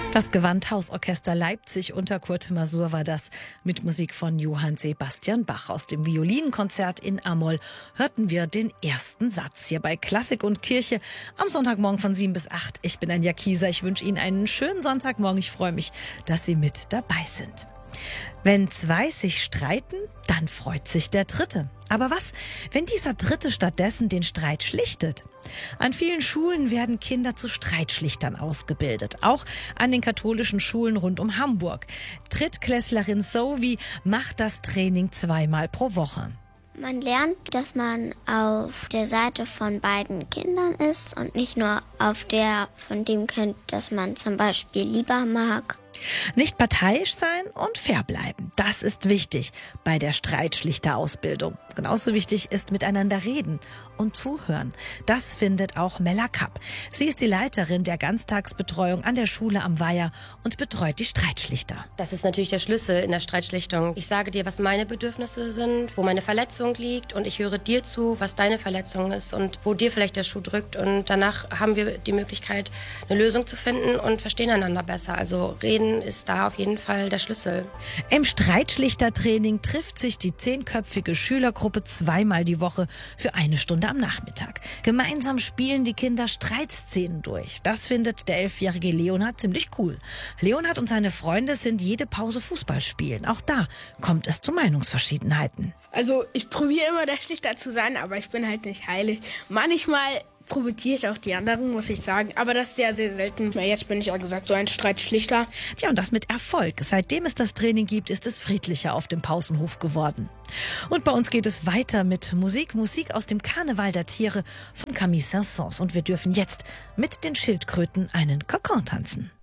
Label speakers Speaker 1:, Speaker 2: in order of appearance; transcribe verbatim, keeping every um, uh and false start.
Speaker 1: Das Gewandhausorchester Leipzig unter Kurt Masur war das. Mit Musik von Johann Sebastian Bach. Aus dem Violinkonzert in A-Moll hörten wir den ersten Satz hier bei Klassik und Kirche am Sonntagmorgen von sieben bis acht. Ich bin Anja Kieser. Ich wünsche Ihnen einen schönen Sonntagmorgen. Ich freue mich, dass Sie mit dabei sind. Wenn zwei sich streiten, dann freut sich der Dritte. Aber was, wenn dieser Dritte stattdessen den Streit schlichtet? An vielen Schulen werden Kinder zu Streitschlichtern ausgebildet. Auch an den katholischen Schulen rund um Hamburg. Drittklässlerin Zoe macht das Training zweimal pro Woche.
Speaker 2: Man lernt, dass man auf der Seite von beiden Kindern ist und nicht nur auf der von dem Kind, das man zum Beispiel lieber mag.
Speaker 1: Nicht parteiisch sein und fair bleiben. Das ist wichtig bei der Streitschlichterausbildung. Genauso wichtig ist miteinander reden und zuhören. Das findet auch Mella Kapp. Sie ist die Leiterin der Ganztagsbetreuung an der Schule am Weiher und betreut die Streitschlichter.
Speaker 3: Das ist natürlich der Schlüssel in der Streitschlichtung. Ich sage dir, was meine Bedürfnisse sind, wo meine Verletzung liegt und ich höre dir zu, was deine Verletzung ist und wo dir vielleicht der Schuh drückt. Und danach haben wir die Möglichkeit, eine Lösung zu finden und verstehen einander besser. Also reden ist da auf jeden Fall der Schlüssel.
Speaker 1: Im Streitschlichtertraining trifft sich die zehnköpfige Schülergruppe zweimal die Woche für eine Stunde am Nachmittag. Gemeinsam spielen die Kinder Streitszenen durch. Das findet der elfjährige Leonhard ziemlich cool. Leonhard und seine Freunde sind jede Pause Fußball spielen. Auch da kommt es zu Meinungsverschiedenheiten.
Speaker 4: Also ich probiere immer der Schlichter zu sein, aber ich bin halt nicht heilig. Manchmal provoziere ich auch die anderen, muss ich sagen. Aber das ist sehr, sehr selten. Jetzt bin ich ja gesagt so ein Streitschlichter.
Speaker 1: Tja, und das mit Erfolg. Seitdem es das Training gibt, ist es friedlicher auf dem Pausenhof geworden. Und bei uns geht es weiter mit Musik. Musik aus dem Karneval der Tiere von Camille Saint-Saëns. Und wir dürfen jetzt mit den Schildkröten einen Kokon tanzen.